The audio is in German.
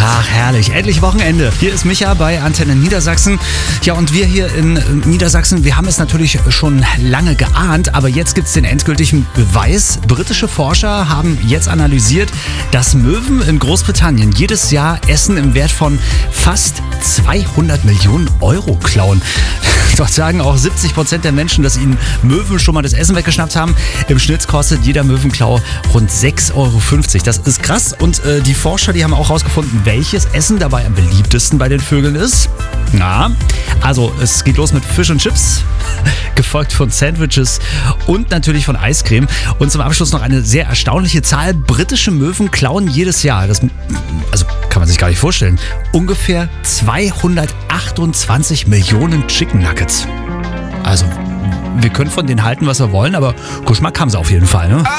Ach, herrlich. Endlich Wochenende. Hier ist Micha bei Antenne Niedersachsen. Ja, und wir hier in Niedersachsen, wir haben es natürlich schon lange geahnt, aber jetzt gibt es den endgültigen Beweis. Britische Forscher haben jetzt analysiert, dass Möwen in Großbritannien jedes Jahr Essen im Wert von fast 200 Millionen Euro klauen. Dort sagen auch 70% der Menschen, dass ihnen Möwen schon mal das Essen weggeschnappt haben. Im Schnitt kostet jeder Möwenklau rund 6,50 Euro. Das ist krass. Und die Forscher, die haben auch herausgefunden, welches Essen dabei am beliebtesten bei den Vögeln ist. Na, also es geht los mit Fish and Chips, gefolgt von Sandwiches und natürlich von Eiscreme. Und zum Abschluss noch eine sehr erstaunliche Zahl. Britische Möwen klauen jedes Jahr, das kann man sich gar nicht vorstellen, ungefähr 228 Millionen Chicken Nuggets. Also, wir können von denen halten, was wir wollen, aber Geschmack haben sie auf jeden Fall, ne?